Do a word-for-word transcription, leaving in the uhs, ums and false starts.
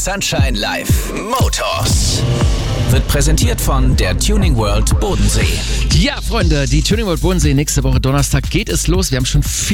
Sunshine Live Motors wird präsentiert von der Tuning World Bodensee. Ja, Freunde, die Tuning World Bodensee, nächste Woche Donnerstag geht es los. Wir haben schon viel